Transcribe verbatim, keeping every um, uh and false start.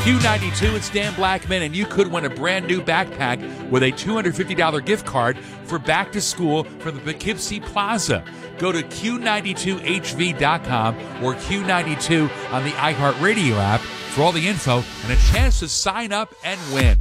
Q ninety-two, it's Dan Blackman, and you could win a brand new backpack with a two hundred fifty dollars gift card for back to school from the Poughkeepsie Plaza. Go to Q ninety-two H V dot com or Q ninety-two on the iHeartRadio app for all the info and a chance to sign up and win.